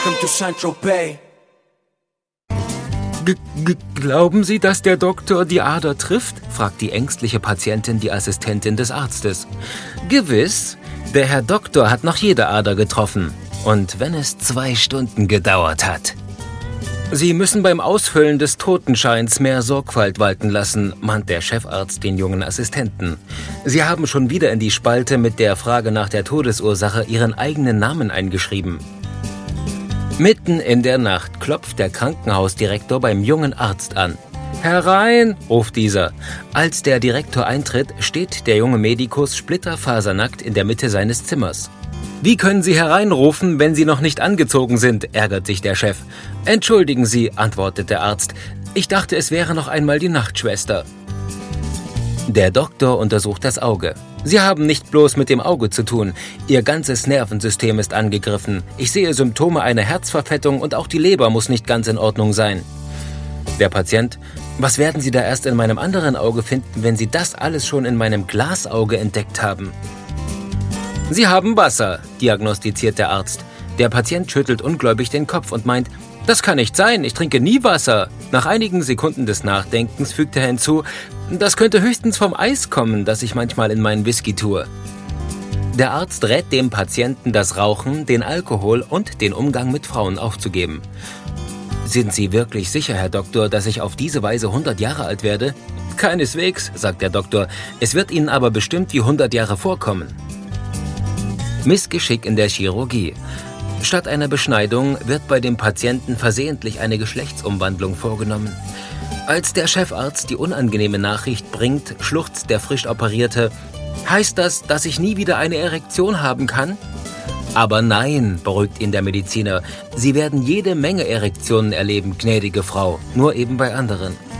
Welcome to Saint-Tropez. Glauben Sie, dass der Doktor die Ader trifft? Fragt die ängstliche Patientin die Assistentin des Arztes. Gewiss, der Herr Doktor hat noch jede Ader getroffen. Und wenn es 2 Stunden gedauert hat. Sie müssen beim Ausfüllen des Totenscheins mehr Sorgfalt walten lassen, mahnt der Chefarzt den jungen Assistenten. Sie haben schon wieder in die Spalte mit der Frage nach der Todesursache Ihren eigenen Namen eingeschrieben. Mitten in der Nacht klopft der Krankenhausdirektor beim jungen Arzt an. »Herein«, ruft dieser. Als der Direktor eintritt, steht der junge Medikus splitterfasernackt in der Mitte seines Zimmers. »Wie können Sie hereinrufen, wenn Sie noch nicht angezogen sind?«, ärgert sich der Chef. »Entschuldigen Sie«, antwortet der Arzt. »Ich dachte, es wäre noch einmal die Nachtschwester.« Der Doktor untersucht das Auge. Sie haben nicht bloß mit dem Auge zu tun. Ihr ganzes Nervensystem ist angegriffen. Ich sehe Symptome einer Herzverfettung und auch die Leber muss nicht ganz in Ordnung sein. Der Patient: Was werden Sie da erst in meinem anderen Auge finden, wenn Sie das alles schon in meinem Glasauge entdeckt haben? Sie haben Wasser, diagnostiziert der Arzt. Der Patient schüttelt ungläubig den Kopf und meint: Das kann nicht sein, ich trinke nie Wasser. Nach einigen Sekunden des Nachdenkens fügt er hinzu: Das könnte höchstens vom Eis kommen, das ich manchmal in meinen Whisky tue. Der Arzt rät dem Patienten, das Rauchen, den Alkohol und den Umgang mit Frauen aufzugeben. Sind Sie wirklich sicher, Herr Doktor, dass ich auf diese Weise 100 Jahre alt werde? Keineswegs, sagt der Doktor. Es wird Ihnen aber bestimmt wie 100 Jahre vorkommen. Missgeschick in der Chirurgie. Statt einer Beschneidung wird bei dem Patienten versehentlich eine Geschlechtsumwandlung vorgenommen. Als der Chefarzt die unangenehme Nachricht bringt, schluchzt der frisch Operierte: Heißt das, dass ich nie wieder eine Erektion haben kann? Aber nein, beruhigt ihn der Mediziner. Sie werden jede Menge Erektionen erleben, gnädige Frau, nur eben bei anderen.